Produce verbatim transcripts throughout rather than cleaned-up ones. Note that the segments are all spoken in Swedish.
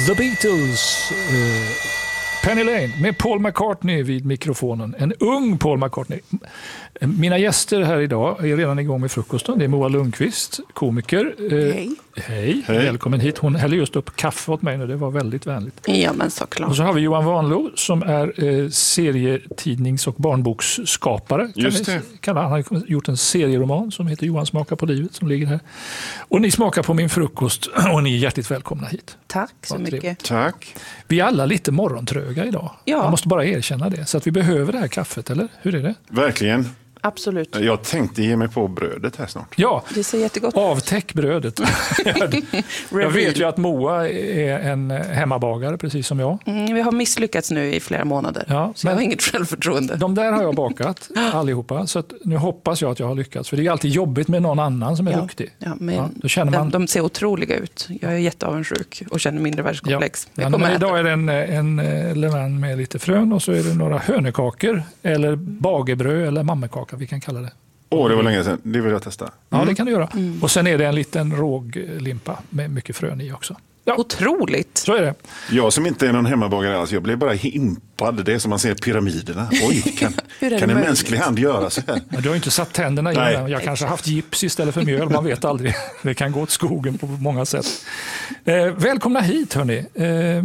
The Beatles, uh, Penny Lane med Paul McCartney vid mikrofonen. En ung Paul McCartney. Mina gäster här idag är redan igång med frukosten. Det är Moa Lundqvist, komiker. Hej. Hej. Hej, välkommen hit. Hon häller just upp kaffe åt mig nu, det var väldigt vänligt. Ja, men såklart. Och så har vi Johan Vanlo som är eh, serietidnings- och barnboksskapare. Just det. Kan han har gjort en serieroman som heter Johan smakar på livet som ligger här. Och ni smakar på min frukost och ni är hjärtligt välkomna hit. Tack så mycket. Tack. Vi är alla lite morgontröga idag. Ja. Man måste bara erkänna det. Så att vi behöver det här kaffet, eller? Hur är det? Verkligen. Absolut. Jag tänkte ge mig på brödet här snart. Ja, det ser jättegott. Avtäck brödet. Jag vet ju att Moa är en hemmabagare, precis som jag. Mm, vi har misslyckats nu i flera månader, ja, så jag har inget självförtroende. De där har jag bakat, allihopa. Så att nu hoppas jag att jag har lyckats. För det är alltid jobbigt med någon annan som är ja, duktig. Ja, men ja, då känner man... de, de ser otroliga ut. Jag är jätteavundsjuk och känner mindre världskomplex. Ja. Ja, men idag är det en, en, en levan med lite frön och så är det några hönekakor eller bagebröd eller mammekaka, vi kan kalla det. Åh, oh, det var länge sedan. Det vill jag testa. Mm. Ja, det kan du göra. Mm. Och sen är det en liten råglimpa med mycket frön i också. Ja. Otroligt. Så är det. Jag som inte är någon hemmabagare alls, jag blev bara impad. Det är som man ser pyramiderna. Oj, kan, kan en mänsklig hand göra så här? Men du har inte satt tänderna i den. Jag kanske har haft gips istället för mjöl, man vet aldrig. Det kan gå åt skogen på många sätt. Eh, välkomna hit, hörni. Eh, eh,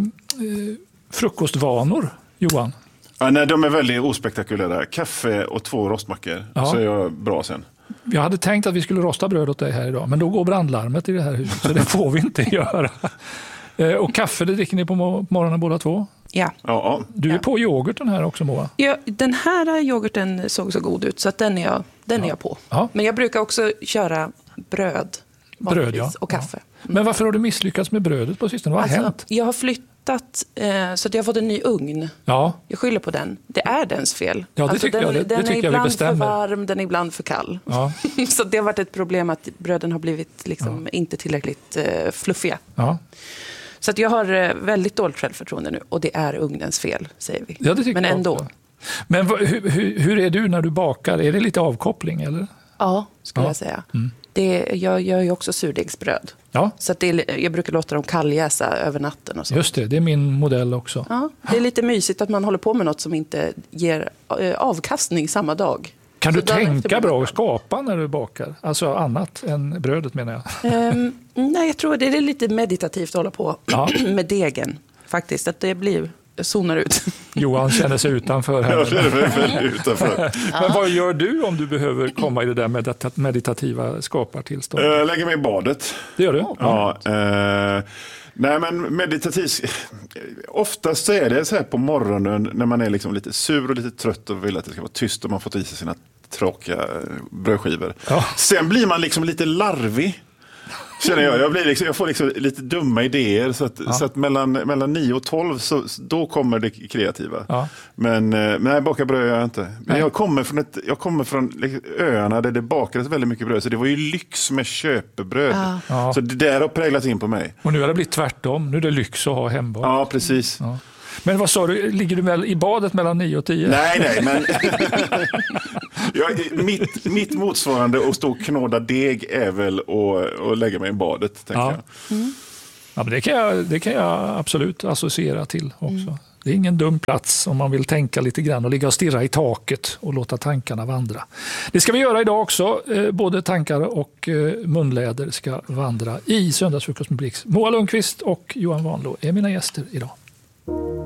frukostvanor, Johan. Ja, nej, de är väldigt ospektakulära. Kaffe och två rostmackor, ja. Så är jag bra sen. Jag hade tänkt att vi skulle rosta bröd åt dig här idag, men då går brandlarmet i det här huset, så det får vi inte göra. Och kaffe, det dricker ni på morgonen båda två? Ja. Ja. Du är ja. på yoghurten här också, Moa? Ja, den här yoghurten såg så god ut, så att den är jag, den ja. är jag på. Ja. Men jag brukar också köra bröd, bröd ja. och kaffe. Ja. Men varför har du misslyckats med brödet på sistone? Vad har alltså, hänt? Jag har flyttat eh, så att jag har fått en ny ugn. Ja. Jag skyller på den. Det är dens fel. Ja, det alltså, tycker den, jag. Det, den det tycker är ibland jag vi bestämmer. för varm, den är ibland för kall. Ja. Så det har varit ett problem att bröden har blivit liksom ja. inte tillräckligt eh, fluffiga. Ja. Så att jag har eh, väldigt dåligt självförtroende nu. Och det är ugnens fel, säger vi. Ja, det tycker Men jag ändå. också. Men v- hur, hur, hur är du när du bakar? Är det lite avkoppling, eller? Ja, skulle ja. jag säga. Mm. Det, jag gör ju också surdegsbröd. Ja. Så att det är, jag brukar låta dem kalljäsa över natten. Och så. Just det, det är min modell också. Ja, det är lite mysigt att man håller på med något som inte ger avkastning samma dag. Kan så du tänka bra och skapa när du bakar? Alltså annat än brödet, menar jag. Um, nej, jag tror det är lite meditativt att hålla på ja. med degen. Faktiskt, att det blir... zonar ut. Johan känner sig utanför här. Jag känner mig utanför. Men vad gör du om du behöver komma i det där medita- meditativa skapartillståndet? Jag lägger mig i badet. Det gör du? Ja. Eh, nej, men meditativt... Oftast så är det så här på morgonen när man är liksom lite sur och lite trött och vill att det ska vara tyst och man fått i sig sina tråkiga brödskivor. Ja. Sen blir man liksom lite larvig. Känner jag. Jag, blir liksom, jag får liksom lite dumma idéer så att, ja. så att mellan, mellan nio och tolv så, då kommer det kreativa. Ja. Men nej, baka bröd gör jag inte. Men jag kommer från, ett, jag kommer från liksom, öarna där det bakades väldigt mycket bröd, så det var ju lyx med köpebröd. Ja. Ja. Så det där har präglat in på mig. Och nu har det blivit tvärtom. Nu är det lyx att ha hembak. Ja, precis. Ja. Men vad sa du, ligger du väl i badet mellan nio och tio? Nej, nej, men jag, mitt, mitt motsvarande att stå och knåda deg är väl att, att lägga mig i badet, tänker ja. jag. Mm. Ja, men det, kan jag. Det kan jag absolut associera till också. Mm. Det är ingen dum plats om man vill tänka lite grann och ligga och stirra i taket och låta tankarna vandra. Det ska vi göra idag också. Både tankar och munläder ska vandra i Söndagsfrukost med Blix. Moa Lundqvist och Johan Vanlo är mina gäster idag.